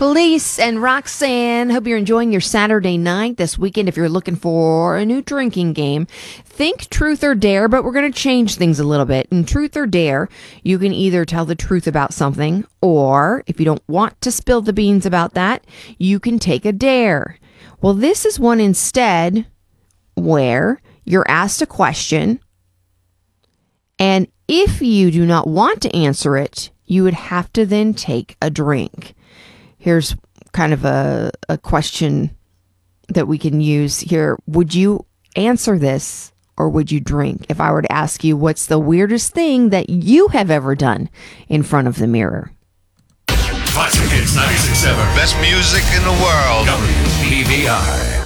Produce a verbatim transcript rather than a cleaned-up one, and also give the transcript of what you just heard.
Felice and Roxanne, hope you're enjoying your Saturday night this weekend. If you're looking for a new drinking game, think Truth or Dare, but we're going to change things a little bit. In Truth or Dare, you can either tell the truth about something, or if you don't want to spill the beans about that, you can take a dare. Well, this is one instead where you're asked a question, and if you do not want to answer it, you would have to then take a drink. Here's kind of a, a question that we can use here. Would you answer this or would you drink? If I were to ask you, what's the weirdest thing that you have ever done in front of the mirror? Classic Hits ninety-six point seven. Best music in the world. W B V I.